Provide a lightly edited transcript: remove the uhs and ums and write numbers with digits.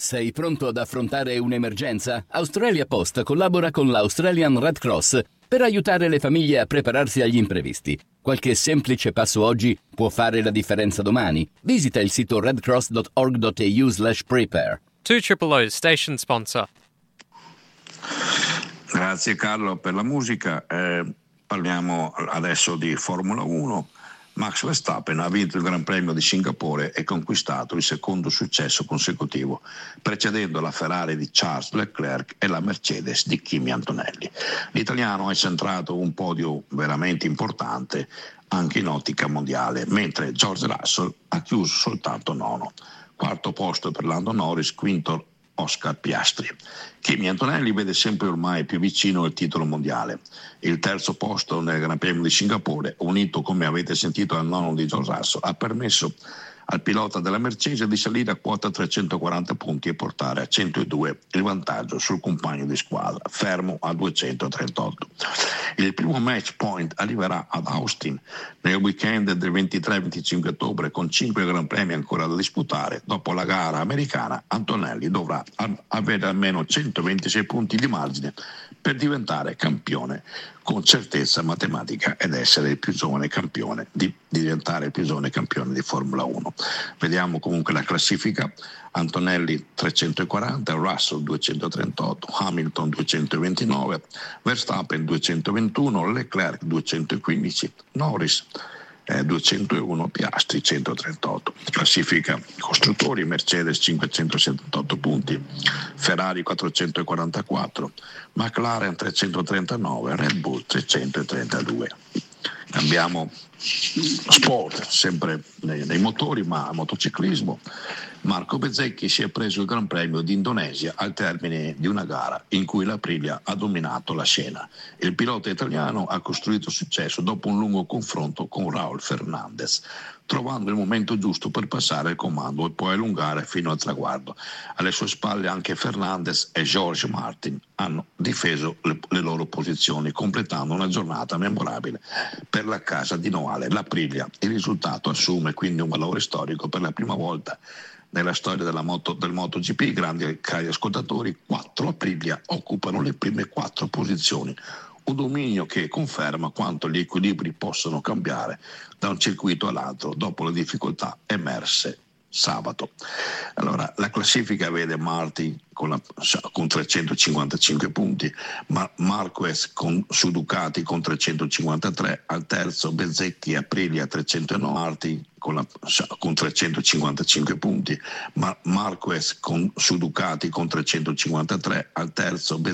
Sei pronto ad affrontare un'emergenza? Australia Post collabora con l'Australian Red Cross per aiutare le famiglie a prepararsi agli imprevisti. Qualche semplice passo oggi può fare la differenza domani. Visita il sito redcross.org.au/prepare. 2 station sponsor. Grazie Carlo per la musica. Parliamo adesso di Formula 1. Max Verstappen ha vinto il Gran Premio di Singapore e conquistato il secondo successo consecutivo, precedendo la Ferrari di Charles Leclerc e la Mercedes di Kimi Antonelli. L'italiano è centrato un podio veramente importante anche in ottica mondiale, mentre George Russell ha chiuso soltanto nono. Quarto posto per Lando Norris, quinto Oscar Piastri. Kimi Antonelli vede sempre ormai più vicino il titolo mondiale. Il terzo posto nel Gran Premio di Singapore, unito come avete sentito al nono di George Russell, ha permesso al pilota della Mercedes di salire a quota 340 punti e portare a 102 il vantaggio sul compagno di squadra, fermo a 238. Il primo match point arriverà ad Austin nel weekend del 23-25 ottobre con 5 Gran Premi ancora da disputare. Dopo la gara americana, Antonelli dovrà avere almeno 126 punti di margine per diventare campione con certezza matematica ed essere il più giovane campione di diventare il più giovane campione di Formula 1. Vediamo comunque la classifica: Antonelli 340, Russell 238, Hamilton 229, Verstappen 221, Leclerc 215, Norris 201, Piastri 138. Classifica costruttori: Mercedes 578 punti, Ferrari 444, McLaren 339, Red Bull 332. Cambiamo sport, sempre nei motori, ma motociclismo. Marco Bezzecchi si è preso il Gran Premio d'Indonesia al termine di una gara in cui l'Aprilia ha dominato la scena. Il pilota italiano ha costruito successo dopo un lungo confronto con Raul Fernandez, trovando il momento giusto per passare il comando e poi allungare fino al traguardo. Alle sue spalle anche Fernandez e George Martin hanno difeso le loro posizioni, completando una giornata memorabile per la casa di Noale, l'Aprilia. Il risultato assume quindi un valore storico. Per la prima volta nella storia del MotoGP, grandi cari ascoltatori, 4 Aprilia occupano le prime 4 posizioni. Un dominio che conferma quanto gli equilibri possono cambiare da un circuito all'altro dopo le difficoltà emerse sabato. Allora, la classifica vede Martin con 355 punti, Marquez su Ducati con 353, al terzo Bezzecchi e Aprilia 309, Martin con 355 punti, Marquez su Ducati con 353, al terzo